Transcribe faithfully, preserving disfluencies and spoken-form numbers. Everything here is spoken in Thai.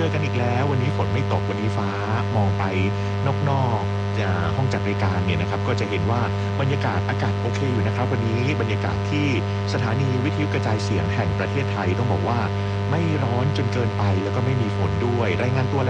อกันอีกแล้ววันนี้ฝนไม่ตกวันนี้ฟ้ามองไปนอกๆจะห้องจัดรายการเนี่ยนะครับก็จะเห็นว่าบรรยากาศอากาศโอเคอยู่นะครับวันนี้บรรยากาศที่สถานีวิทยุกระจายเสียงแห่งประเทศไทยต้องบอกว่าไม่ร้อนจนเกินไปแล้วก็ไม่มีฝนด้วยรายงานตัวแล้ว